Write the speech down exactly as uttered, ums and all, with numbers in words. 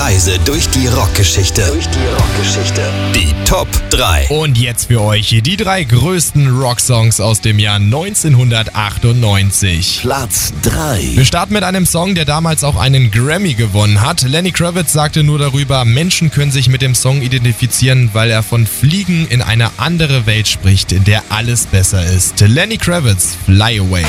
Reise durch die Rockgeschichte. Durch die Rockgeschichte. Die Top drei. Und jetzt für euch die drei größten Rocksongs aus dem Jahr neunzehnhundertachtundneunzig. Platz drei. Wir starten mit einem Song, der damals auch einen Grammy gewonnen hat. Lenny Kravitz sagte nur darüber, Menschen können sich mit dem Song identifizieren, weil er von Fliegen in eine andere Welt spricht, in der alles besser ist. Lenny Kravitz, Fly Away.